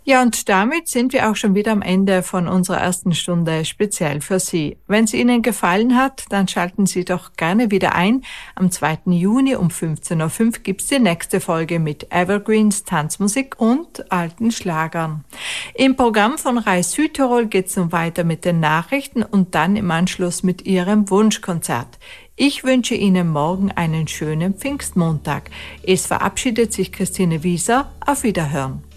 Ja, und damit sind wir auch schon wieder am Ende von unserer ersten Stunde speziell für Sie. Wenn es Ihnen gefallen hat, dann schalten Sie doch gerne wieder ein. Am 2. Juni um 15:05 Uhr gibt's die nächste Folge mit Evergreens, Tanzmusik und alten Schlagern. Im Programm von Reis Südtirol geht's nun weiter mit den Nachrichten und dann im Anschluss mit Ihrem Wunschkonzert. Ich wünsche Ihnen morgen einen schönen Pfingstmontag. Es verabschiedet sich Christine Wieser. Auf Wiederhören.